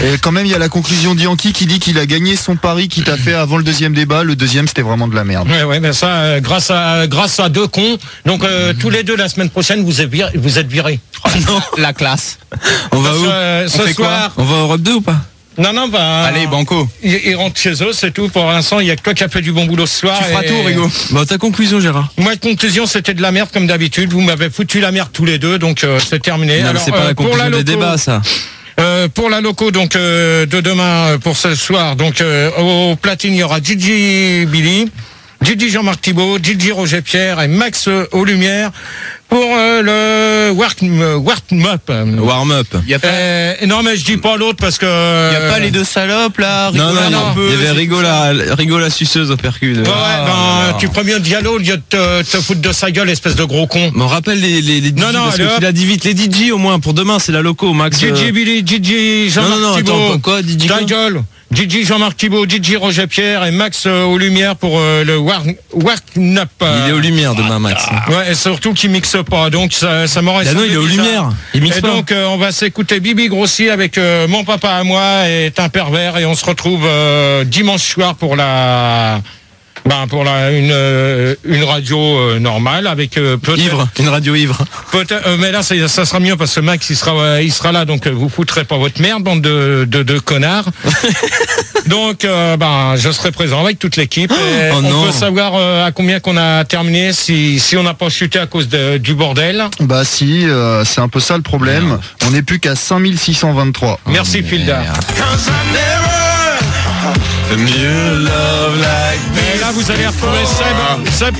Et quand même, il y a la conclusion d'Yankee qui dit qu'il a gagné son pari qu'il t'a fait avant le deuxième débat. Le deuxième, c'était vraiment de la merde. Ouais, mais ça, grâce à deux cons. Donc, tous les deux, la semaine prochaine, vous êtes virés. Oh non, la classe. On va où? Ce soir. On va en Europe 2 ou pas? Non, bah. Allez, banco. Ils rentrent chez eux, c'est tout. Pour l'instant, il y a que toi qui a fait du bon boulot ce soir. Tu feras tout, Rigo. Bon, ta conclusion, Gérard? Moi, conclusion, c'était de la merde comme d'habitude. Vous m'avez foutu la merde tous les deux, donc c'est terminé. Non, Alors, c'est pas la conclusion des débats, ça. Pour la loco, donc de demain, pour ce soir, donc au platine, il y aura Gigi Billy, Gigi Jean-Marc Thibault, Gigi Roger Pierre et Max aux Lumières pour le warm-up. Y a pas... Non, mais je dis pas l'autre parce que... Y a pas les deux salopes là, Non, un peu. il y avait Rigo la suceuse au percu. Tu premiers Diallo au lieu de te foutre de sa gueule, espèce de gros con. On rappelle les DJ, parce que tu l'as dit vite, les DJ au moins, pour demain, c'est la loco, Max. Gigi Billy, Gigi Jean-Marc Thibault. Attends, quoi, DJ Ta gueule. Gigi Jean-Marc Thibault, Gigi Roger Pierre et Max aux Lumières pour le warm-up. Il est aux Lumières demain, Max. Ouais, et surtout qu'il mixe pas, donc ça m'aurait... Non, il est aux Lumières. Il mixe et pas. donc on va s'écouter Bibi Grossi avec Mon papa à moi est un pervers et on se retrouve dimanche soir pour une radio normale avec ivre, une radio ivre. Mais là ça sera mieux parce que Max il sera là, donc vous foutrez pas votre merde, bande de connards. Donc je serai présent avec toute l'équipe. On peut savoir à combien qu'on a terminé si on n'a pas chuté à cause du bordel. Bah si, c'est un peu ça le problème. On n'est plus qu'à 5623. Merci Filda. Et là, vous allez retrouver Seb